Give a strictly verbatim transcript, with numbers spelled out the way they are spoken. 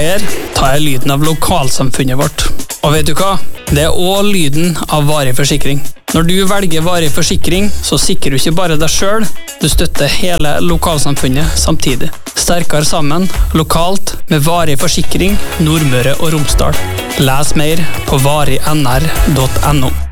her tar jeg lyden av lokalsamfunnet vårt. Og vet du hva? Det er også lyden av varig forsikring. Når du velger varig forsikring, så sikrer du ikke bare deg selv, du støtter hele lokalsamfunnet samtidig. Sterkere sammen, lokalt, med varig forsikring, Nordmøre og Romsdal. Les mer på varig n r punktum n o.